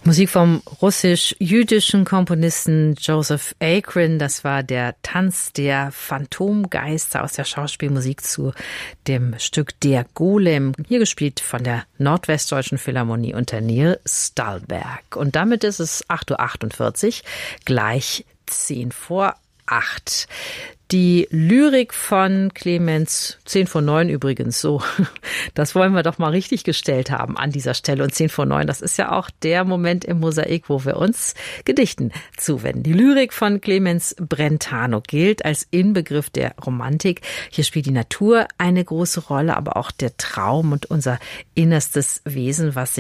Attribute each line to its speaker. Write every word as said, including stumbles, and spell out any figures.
Speaker 1: Musik vom russisch-jüdischen Komponisten Joseph Akrin. Das war der Tanz der Phantomgeister aus der Schauspielmusik zu dem Stück Der Golem. Hier gespielt von der Nordwestdeutschen Philharmonie unter Neil Stallberg. Und damit ist es acht Uhr achtundvierzig, gleich zehn vor acht. Die Lyrik von Clemens, zehn vor neun übrigens, so, das wollen wir doch mal richtig gestellt haben an dieser Stelle. Und zehn vor neun, das ist ja auch der Moment im Mosaik, wo wir uns Gedichten zuwenden. Die Lyrik von Clemens Brentano gilt als Inbegriff der Romantik. Hier spielt die Natur eine große Rolle, aber auch der Traum und unser innerstes Wesen, was